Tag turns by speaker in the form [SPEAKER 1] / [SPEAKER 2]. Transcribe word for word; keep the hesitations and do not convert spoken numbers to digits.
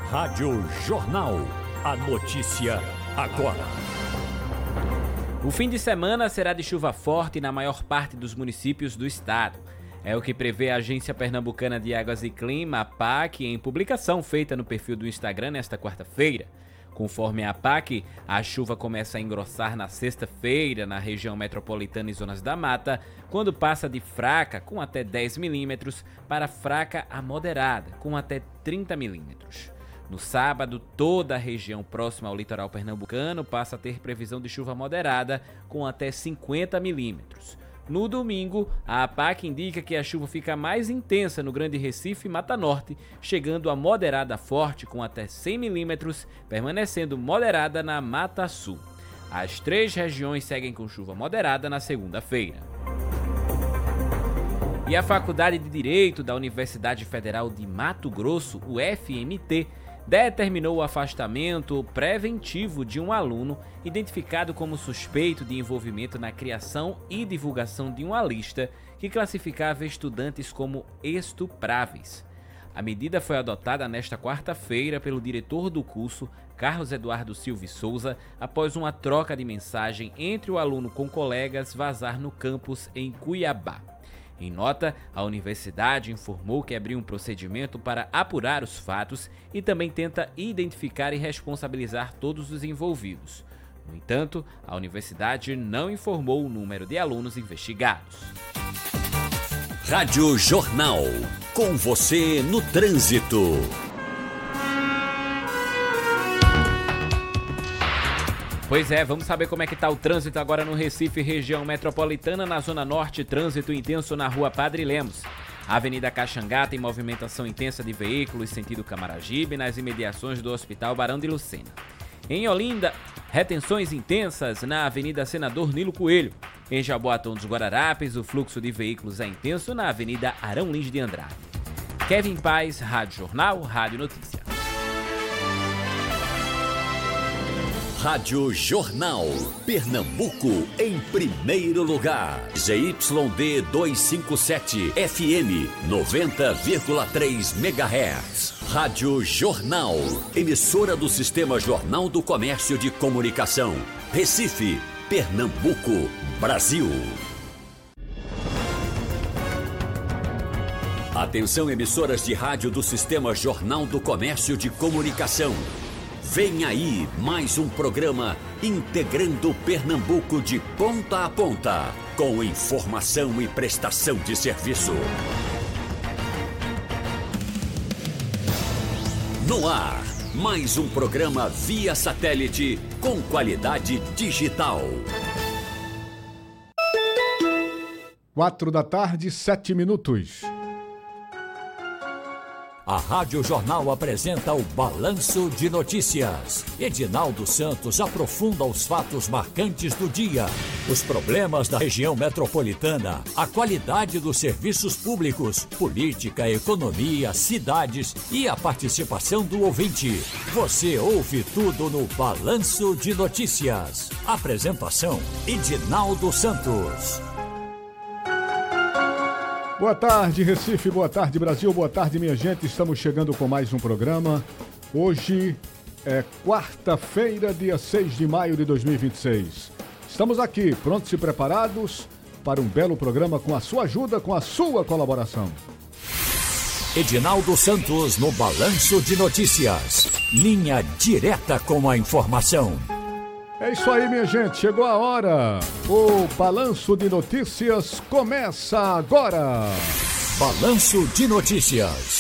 [SPEAKER 1] Rádio Jornal. A notícia agora.
[SPEAKER 2] O fim de semana será de chuva forte na maior parte dos municípios do estado. É o que prevê a Agência Pernambucana de Águas e Clima, a APAC, em publicação feita no perfil do Instagram nesta quarta-feira. Conforme a APAC, a chuva começa a engrossar na sexta-feira na região metropolitana e zonas da mata, quando passa de fraca, com até dez milímetros, para fraca a moderada, com até trinta milímetros. No sábado, toda a região próxima ao litoral pernambucano passa a ter previsão de chuva moderada, com até cinquenta milímetros. No domingo, a APAC indica que a chuva fica mais intensa no Grande Recife e Mata Norte, chegando a moderada forte com até cem milímetros, permanecendo moderada na Mata Sul. As três regiões seguem com chuva moderada na segunda-feira. E a Faculdade de Direito da Universidade Federal de Mato Grosso, o F M T, determinou o afastamento preventivo de um aluno identificado como suspeito de envolvimento na criação e divulgação de uma lista que classificava estudantes como estupráveis. A medida foi adotada nesta quarta-feira pelo diretor do curso, Carlos Eduardo Silva Souza, após uma troca de mensagem entre o aluno com colegas vazar no campus em Cuiabá. Em nota, a universidade informou que abriu um procedimento para apurar os fatos e também tenta identificar e responsabilizar todos os envolvidos. No entanto, a universidade não informou o número de alunos investigados.
[SPEAKER 1] Rádio Jornal. Com você no trânsito.
[SPEAKER 2] Pois é, vamos saber como é que está o trânsito agora no Recife, região metropolitana. Na Zona Norte, trânsito intenso na Rua Padre Lemos. A Avenida Caxangá tem movimentação intensa de veículos sentido Camaragibe, nas imediações do Hospital Barão de Lucena. Em Olinda, retenções intensas na Avenida Senador Nilo Coelho. Em Jaboatão dos Guararapes, o fluxo de veículos é intenso na Avenida Arão Lins de Andrade. Kevin Paz, Rádio Jornal, Rádio Notícia.
[SPEAKER 1] Rádio Jornal. Pernambuco em primeiro lugar. Z Y D duzentos e cinquenta e sete, F M noventa vírgula três megahertz. Rádio Jornal. Emissora do Sistema Jornal do Comércio de Comunicação. Recife, Pernambuco, Brasil. Atenção, emissoras de rádio do Sistema Jornal do Comércio de Comunicação. Vem aí mais um programa integrando Pernambuco de ponta a ponta, com informação e prestação de serviço. No ar, mais um programa via satélite com qualidade digital.
[SPEAKER 3] Quatro da tarde, sete minutos.
[SPEAKER 1] A Rádio Jornal apresenta o Balanço de Notícias. Edinaldo Santos aprofunda os fatos marcantes do dia, os problemas da região metropolitana, a qualidade dos serviços públicos, política, economia, cidades e a participação do ouvinte. Você ouve tudo no Balanço de Notícias. Apresentação: Edinaldo Santos.
[SPEAKER 3] Boa tarde, Recife, boa tarde, Brasil, boa tarde, minha gente. Estamos chegando com mais um programa. Hoje é quarta-feira, dia seis de maio de dois mil e vinte e seis. Estamos aqui, prontos e preparados para um belo programa com a sua ajuda, com a sua colaboração.
[SPEAKER 1] Edinaldo Santos no Balanço de Notícias. Linha direta com a informação.
[SPEAKER 3] É isso aí, minha gente, chegou a hora. O Balanço de Notícias começa agora.
[SPEAKER 1] Balanço de Notícias.